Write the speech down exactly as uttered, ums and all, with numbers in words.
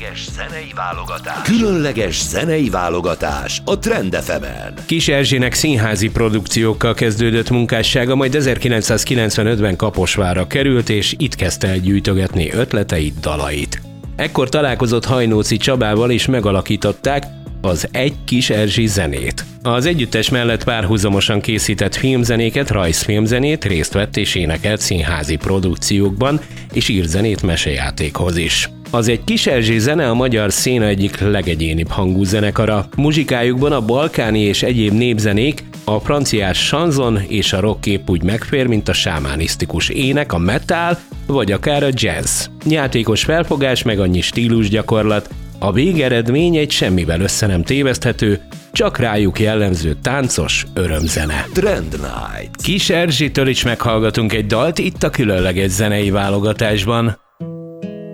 Különleges zenei válogatás. Különleges zenei válogatás a Trend ef emen. Kis Erzsének színházi produkciókkal kezdődött munkássága, majd ezerkilencszázkilencvenötben Kaposvárra került, és itt kezdte el gyűjtögetni ötleteit, dalait. Ekkor találkozott Hajnóci Csabával, és megalakították az Egy Kis Erzsi zenét. Az együttes mellett párhuzamosan készített filmzenéket, rajzfilmzenét, részt vett és énekelt színházi produkciókban, és írt zenét mesejátékhoz is. Az Egy Kis Erzsi zene a magyar széna egyik legegyénibb hangú zenekara. Muzsikájukban a balkáni és egyéb népzenék, a franciás chanson és a rock kép úgy megfér, mint a sámánisztikus ének, a metal vagy akár a jazz. Játékos felfogás meg annyi stílusgyakorlat, a végeredmény egy semmivel össze nem téveszthető, csak rájuk jellemző táncos örömzene. Trend Night. Kis Erzsitől is meghallgatunk egy dalt itt a különleges zenei válogatásban.